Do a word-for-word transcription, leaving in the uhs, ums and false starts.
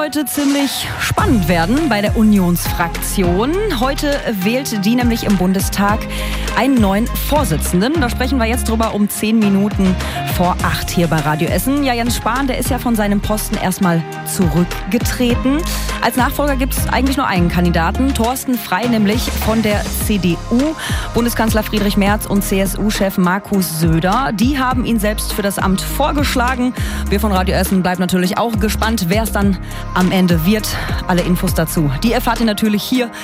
heute ziemlich spannend werden bei der Unionsfraktion. Heute wählt die nämlich im Bundestag einen neuen Vorsitzenden. Da sprechen wir jetzt drüber um zehn Minuten vor acht hier bei Radio Essen. Ja, Jens Spahn, der ist ja von seinem Posten erstmal zurückgetreten. Als Nachfolger gibt es eigentlich nur einen Kandidaten, Thorsten Frey, nämlich von der C D U. Bundeskanzler Friedrich Merz und C S U-Chef Markus Söder, die haben ihn selbst für das Amt vorgeschlagen. Wir von Radio Essen bleiben natürlich auch gespannt, wer es dann am Ende wird. Alle Infos dazu, die erfahrt ihr natürlich hier